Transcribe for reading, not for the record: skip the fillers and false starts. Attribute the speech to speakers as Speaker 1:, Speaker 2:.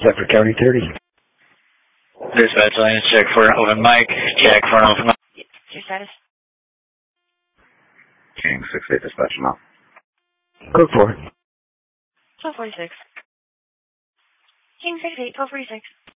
Speaker 1: Zephyr County 30.
Speaker 2: Dispatch line is check for an open mic. Check for an open mic.
Speaker 3: Your status?
Speaker 4: King 6-8 dispatch now.
Speaker 1: Code 4.
Speaker 3: 1246. King 6-8, 1246.